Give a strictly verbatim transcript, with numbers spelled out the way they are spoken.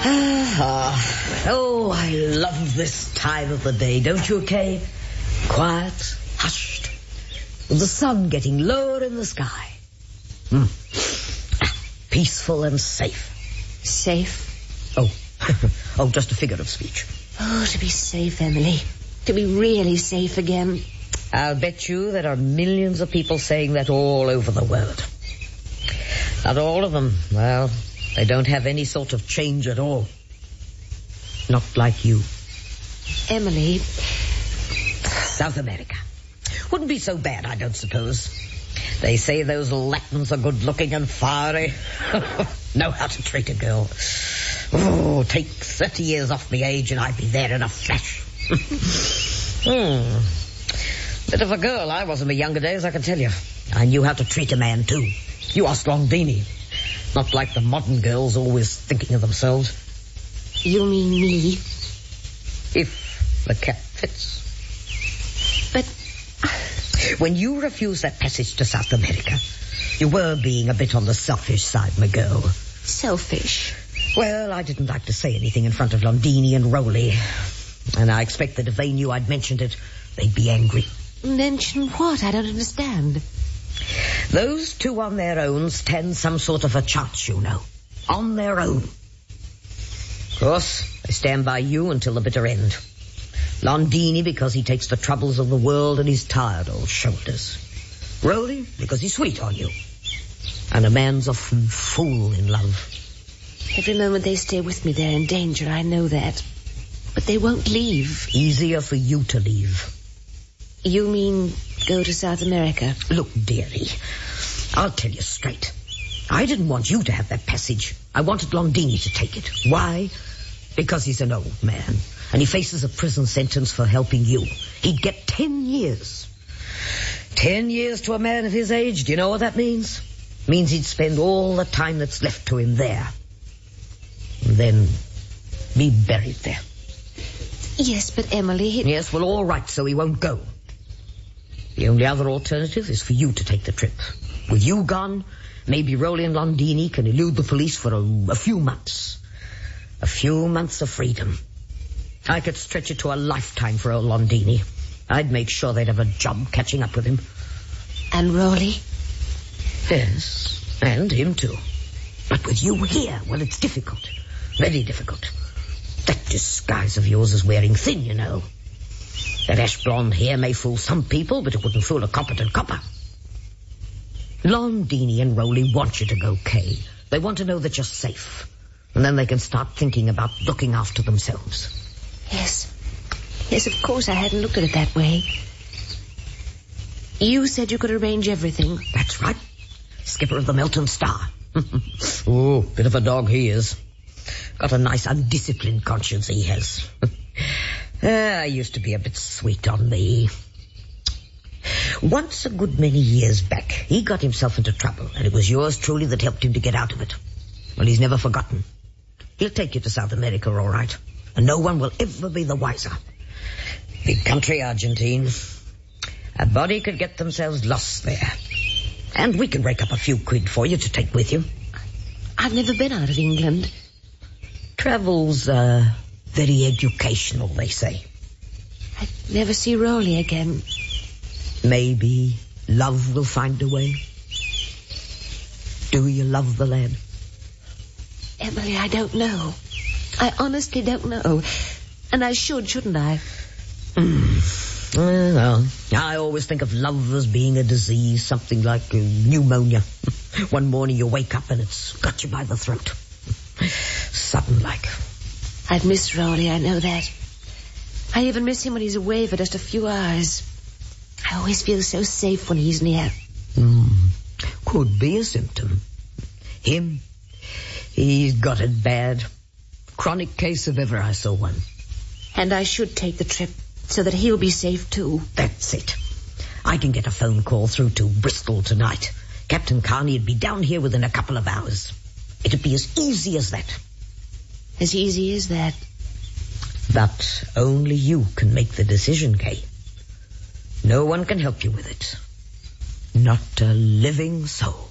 Ah, oh, I love this time of the day, don't you, Kay? Quiet, hushed, with the sun getting lower in the sky. Mm. Peaceful and safe. Safe? Oh, oh, just a figure of speech. Oh, to be safe, Emily. To be really safe again. I'll bet you there are millions of people saying that all over the world. Not all of them, well, they don't have any sort of change at all. Not like you. Emily. South America. Wouldn't be so bad, I don't suppose. They say those Latins are good-looking and fiery. Know how to treat a girl. Oh, take thirty years off my age and I'd be there in a flash. hmm. Bit of a girl I was in my younger days, I can tell you. I knew how to treat a man, too. You ask Londini. Not like the modern girls always thinking of themselves. You mean me? If the cap fits. But when you refused that passage to South America, you were being a bit on the selfish side, my girl. Selfish? Well, I didn't like to say anything in front of Londini and Rowley. And I expect that if they knew I'd mentioned it, they'd be angry. Mention what? I don't understand. Those two on their own stand some sort of a chance, you know. On their own. Of course, they stand by you until the bitter end. Londini because he takes the troubles of the world on his tired old shoulders. Rowley because he's sweet on you. And a man's often fool in love. Every moment they stay with me, they're in danger, I know that. But they won't leave. Easier for you to leave. You mean go to South America? Look, dearie, I'll tell you straight. I didn't want you to have that passage. I wanted Londini to take it. Why? Because he's an old man, and he faces a prison sentence for helping you. He'd get ten years. Ten years to a man of his age, do you know what that means? Means he'd spend all the time that's left to him there. And then be buried there. Yes, but Emily... He... Yes, well, all right, so he won't go. The only other alternative is for you to take the trip. With you gone, maybe Rowley and Londini can elude the police for a, a few months. A few months of freedom. I could stretch it to a lifetime for old Londini. I'd make sure they'd have a job catching up with him. And Rowley? Yes, and him too. But with you here, well, it's difficult. Very difficult. That disguise of yours is wearing thin, you know. That ash-blonde hair may fool some people, but it wouldn't fool a competent copper. Londini and Rowley want you to go, Kay. They want to know that you're safe. And then they can start thinking about looking after themselves. Yes. Yes, of course, I hadn't looked at it that way. You said you could arrange everything. That's right. Skipper of the Melton Star. Oh, bit of a dog he is. Got a nice undisciplined conscience he has. uh, I used to be a bit sweet on me. Once a good many years back, he got himself into trouble, and it was yours truly that helped him to get out of it. Well, he's never forgotten. He'll take you to South America, all right, and no one will ever be the wiser. Big country, Argentine. A body could get themselves lost there. And we can rake up a few quid for you to take with you. I've never been out of England. Travel's uh, very educational, they say. I'd never see Rowley again. Maybe love will find a way. Do you love the lad? Emily, I don't know. I honestly don't know. And I should, shouldn't I? Mm. Well, I always think of love as being a disease, something like uh, pneumonia. One morning you wake up and it's got you by the throat. Sudden like. I'd miss Rowley, I know that. I even miss him when he's away for just a few hours. I always feel so safe when he's near. Mm. Could be a symptom. Him, he's got it bad. Chronic case if ever I saw one. And I should take the trip so that he'll be safe too. That's it. I can get a phone call through to Bristol tonight. Captain Carney'd be down here within a couple of hours. It'd be as easy as that. As easy as that? But only you can make the decision, Kay. No one can help you with it. Not a living soul.